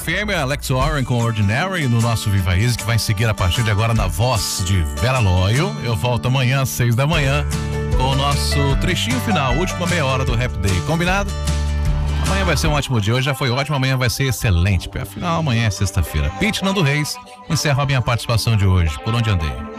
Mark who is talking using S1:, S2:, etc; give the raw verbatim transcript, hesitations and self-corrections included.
S1: F M, Alex Warren com Ordinary no nosso Viva Easy, que vai seguir a partir de agora na voz de Vera Loyo. Eu volto amanhã às seis da manhã com o nosso trechinho final, última meia hora do Rap Day. Combinado? Amanhã vai ser um ótimo dia, hoje já foi ótimo, amanhã vai ser excelente. Afinal, amanhã é sexta-feira. Pete Nando Reis, encerro a minha participação de hoje. Por onde andei?